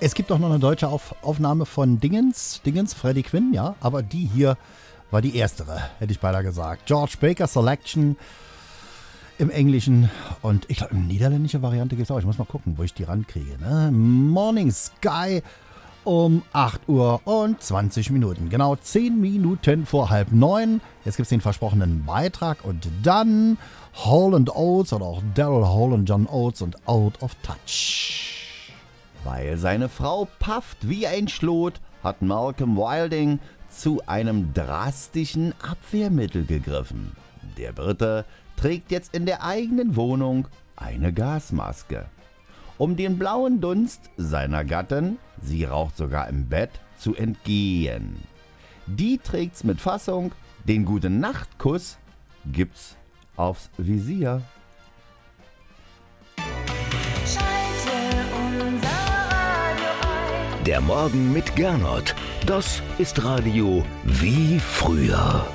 Es gibt auch noch eine deutsche Aufnahme von Dingens, Freddie Quinn, ja, aber die hier war die erstere, hätte ich beinahe gesagt. George Baker Selection im Englischen und ich glaube, eine niederländische Variante gibt es auch. Ich muss mal gucken, wo ich die rankriege. Ne? Morning Sky um 8 Uhr und 20 Minuten. Genau 10 Minuten vor 8:30. Jetzt gibt es den versprochenen Beitrag und dann Hall & Oates oder auch Daryl Hall und John Oates und Out of Touch. Weil seine Frau pafft wie ein Schlot, hat Malcolm Wilding zu einem drastischen Abwehrmittel gegriffen. Der Brite trägt jetzt in der eigenen Wohnung eine Gasmaske. Um den blauen Dunst seiner Gattin, sie raucht sogar im Bett, zu entgehen. Die trägt's mit Fassung, den Gute-Nacht-Kuss gibt's aufs Visier. Der Morgen mit Gernot, das ist Radio wie früher.